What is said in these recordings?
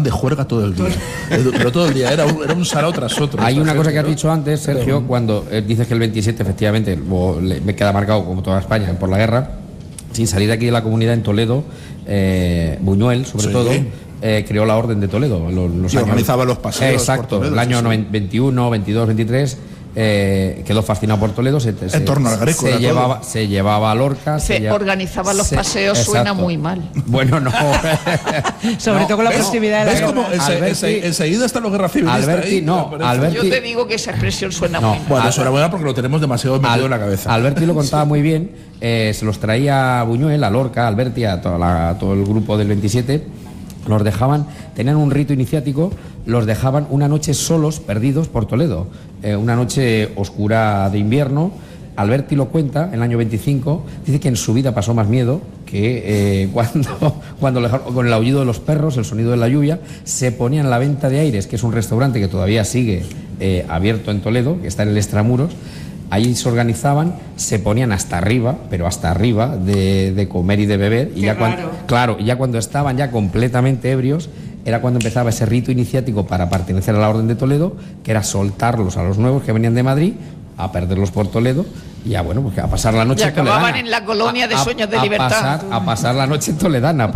de juerga todo el día. Pero todo el día, era un sarao tras otro. Hay una cosa que has dicho antes, Sergio, cuando dices que el 27 efectivamente me queda marcado como toda España por la guerra, sin salir de aquí de la comunidad en Toledo, Buñuel sobre todo creó la Orden de Toledo. Organizaba los paseos. Exacto, el año 21, 22, 23. Quedó fascinado por Toledo. En torno al Greco. Se llevaba a Lorca. Organizaba los paseos, suena muy mal. Bueno, no. Sobre todo con la proximidad de la guerra. ¿Ves cómo enseguida está la guerra civilista? Yo te digo que esa expresión suena muy mal. Bueno, suena buena porque lo tenemos demasiado metido en la cabeza. Alberti lo contaba muy bien. Se los traía a Buñuel, a Lorca, a Alberti, a todo el grupo del 27. Los dejaban, tenían un rito iniciático, los dejaban una noche solos, perdidos por Toledo. Una noche oscura de invierno. Alberti lo cuenta, en el año 25, dice que en su vida pasó más miedo que cuando le dejaron, con el aullido de los perros, el sonido de la lluvia, se ponían en la Venta de Aires, que es un restaurante que todavía sigue abierto en Toledo, que está en el Extramuros. Ahí se organizaban, se ponían hasta arriba, pero hasta arriba de comer y de beber. Y ya cuando estaban ya completamente ebrios, era cuando empezaba ese rito iniciático para pertenecer a la Orden de Toledo, que era soltarlos a los nuevos que venían de Madrid, a perderlos por Toledo, y ya bueno, pues a pasar la noche toledana. Y acababan en la colonia de Sueños de Libertad. A pasar la noche toledana,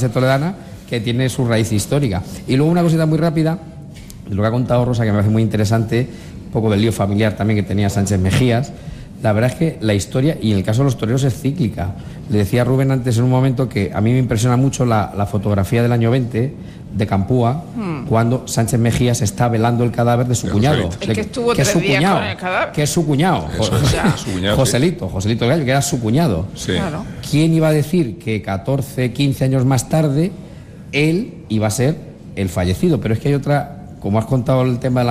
que tiene su raíz histórica. Y luego una cosita muy rápida, lo que ha contado Rosa, que me parece muy interesante, un poco del lío familiar también que tenía Sánchez Mejías. La verdad es que la historia, y en el caso de los toreros, es cíclica. Le decía a Rubén antes en un momento que a mí me impresiona mucho la fotografía del año 20 de Campúa, cuando Sánchez Mejías está velando el cadáver de su cuñado. Es que estuvo 3 días con el cadáver. Que es su cuñado. Joselito Gallo, que era su cuñado. Sí. Claro. ¿Quién iba a decir que 14, 15 años más tarde él iba a ser el fallecido? Pero es que hay otra... Como habéis contado el tema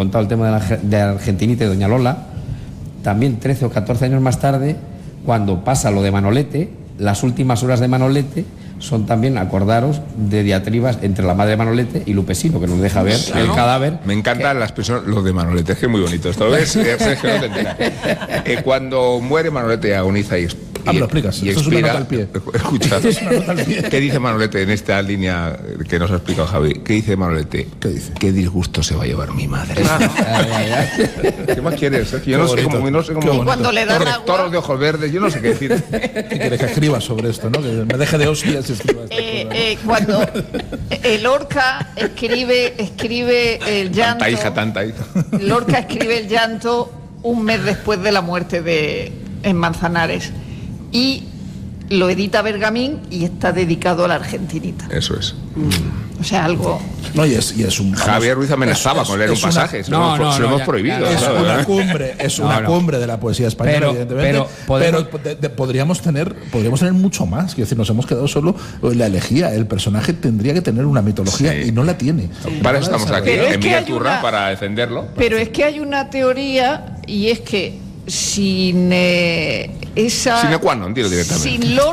de Argentinita y Doña Lola, también 13 o 14 años más tarde, cuando pasa lo de Manolete, las últimas horas de Manolete son también, acordaros, de diatribas entre la madre de Manolete y Lupesino, que nos deja ver el cadáver. Me encantan las personas, lo de Manolete, es que es muy bonito esto, ¿ves? Es que no te enteras. Cuando muere Manolete agoniza y me lo explicas, esto es una nota al pie. Escucha, ¿qué dice Manolete en esta línea que nos ha explicado Javi? ¿Qué dice Manolete? ¿Qué dice? ¿Qué disgusto se va a llevar mi madre? ¿Qué más quieres? Yo no sé cómo cuando le dan agua, toros de ojos verdes, yo no sé qué decir. ¿Qué quieres que escriba sobre esto, no? Que me deje de hostias y escriba esto. Cuando Lorca escribe el llanto. Tanta hija. Lorca escribe el llanto un mes después de la muerte en Manzanares. Y lo edita Bergamín y está dedicado a la Argentinita. Eso es. O sea, algo... No, y es un... Javier Ruiz amenazaba con leer un pasaje. Se lo hemos prohibido. Es una cumbre de la poesía española, evidentemente. Pero podríamos tener mucho más. Quiero decir, nos hemos quedado solo en la elegía. El personaje tendría que tener una mitología y no la tiene. Para eso estamos aquí, en Miguel Turra, para defenderlo. Pero es que hay una teoría, y es que sin Sine qua non, dilo directamente.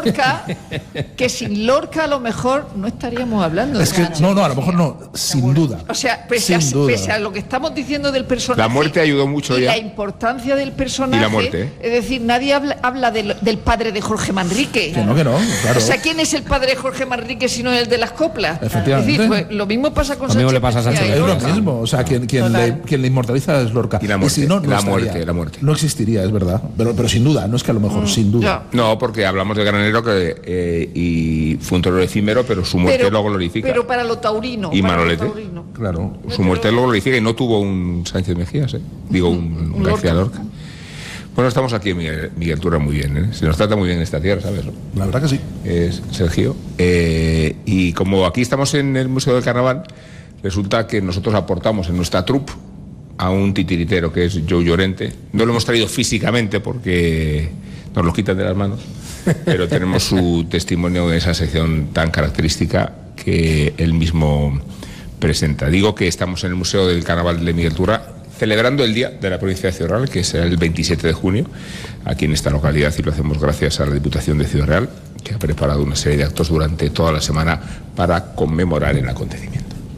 Sin Lorca a lo mejor no estaríamos hablando de a lo mejor no, sin duda. O sea, pese a lo que estamos diciendo del personaje, la muerte ayudó mucho y ya. La importancia del personaje. Y la muerte. Es decir, nadie habla del padre de Jorge Manrique. Que no, claro. O sea, ¿quién es el padre de Jorge Manrique si no es el de las coplas? Efectivamente. Es decir, pues, lo mismo pasa con Sánchez. Le pasa a Sánchez. Es lo mismo. O sea, quien le inmortaliza es Lorca. Y la muerte. Si no, la muerte. No existiría, es verdad. Pero sin duda, no es que a lo mejor, sin duda. No, porque hablamos de Granero y fue un torero efímero, pero su muerte lo glorifica. Pero para lo taurino. Y Manolete. Claro. Su muerte lo glorifica y no tuvo un Sánchez Mejías, Digo, un García Lorca. Bueno, estamos aquí en Miguel Turra muy bien, Se nos trata muy bien esta tierra, ¿sabes? La verdad que sí. Sergio. Y como aquí estamos en el Museo del Carnaval, resulta que nosotros aportamos en nuestra troupe a un titiritero que es Joe Llorente. No lo hemos traído físicamente porque nos lo quitan de las manos, pero tenemos su testimonio en esa sección tan característica que él mismo presenta. Digo que estamos en el Museo del Carnaval de Miguel Turra celebrando el Día de la Provincia de Ciudad Real, que será el 27 de junio, aquí en esta localidad, y lo hacemos gracias a la Diputación de Ciudad Real, que ha preparado una serie de actos durante toda la semana para conmemorar el acontecimiento.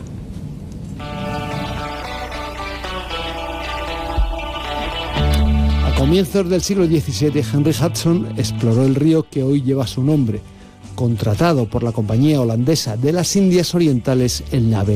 A comienzos del siglo XVII, Henry Hudson exploró el río que hoy lleva su nombre. Contratado por la Compañía Holandesa de las Indias Orientales, el navegador